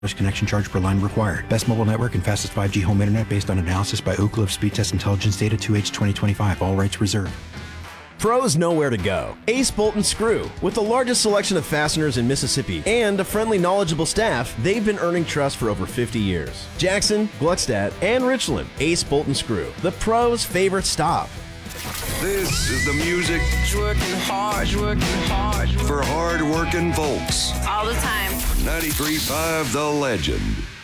connection charge per line required. Best mobile network and fastest 5G home internet based on analysis by Ookla of Speed Test Intelligence data 2H 2025. All rights reserved. Pros know where to go. Ace Bolt and Screw. With the largest selection of fasteners in Mississippi and a friendly, knowledgeable staff, they've been earning trust for over 50 years. Jackson, Gluckstadt, and Richland. Ace Bolt and Screw. The pros' favorite stop. This is the music Working hard for hard-working folks. all the time. 93.5 The Legend.